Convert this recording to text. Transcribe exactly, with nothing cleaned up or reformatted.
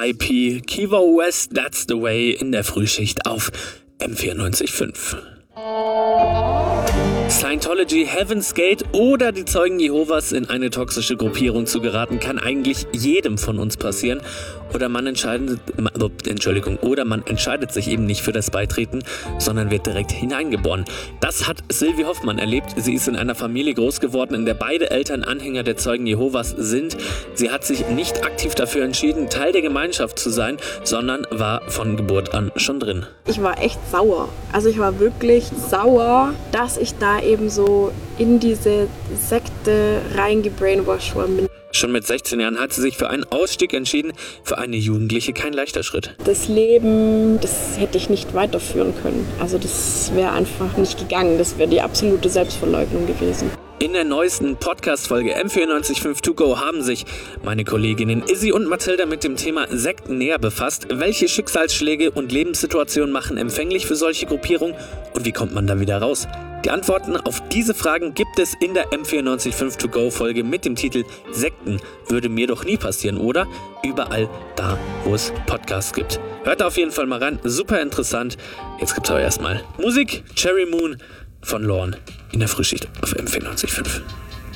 I P, Kiva West, That's the Way in der Frühschicht auf M vierundneunzig Komma fünf. Scientology, Heaven's Gate oder die Zeugen Jehovas in eine toxische Gruppierung zu geraten, kann eigentlich jedem von uns passieren. Oder man entscheidet, Entschuldigung, oder man entscheidet sich eben nicht für das Beitreten, sondern wird direkt hineingeboren. Das hat Sylvie Hoffmann erlebt. Sie ist in einer Familie groß geworden, in der beide Eltern Anhänger der Zeugen Jehovas sind. Sie hat sich nicht aktiv dafür entschieden, Teil der Gemeinschaft zu sein, sondern war von Geburt an schon drin. Ich war echt sauer. Also ich war wirklich sauer, dass ich da eben so in diese Sekte reingebrainwashed worden bin. Schon mit sechzehn Jahren hat sie sich für einen Ausstieg entschieden. Für eine Jugendliche kein leichter Schritt. Das Leben, das hätte ich nicht weiterführen können. Also das wäre einfach nicht gegangen. Das wäre die absolute Selbstverleugnung gewesen. In der neuesten Podcast-Folge M vierundneunzig Komma fünf To Go haben sich meine Kolleginnen Izzy und Mathilda mit dem Thema Sekten näher befasst. Welche Schicksalsschläge und Lebenssituationen machen empfänglich für solche Gruppierungen und wie kommt man da wieder raus? Die Antworten auf diese Fragen gibt es in der M vierundneunzig Komma fünf To Go Folge mit dem Titel Sekten würde mir doch nie passieren, oder? Überall da, wo es Podcasts gibt. Hört da auf jeden Fall mal rein, super interessant. Jetzt gibt's aber erstmal Musik, Cherry Moon von Lorne in der Frühschicht auf M vierundneunzig Komma fünf.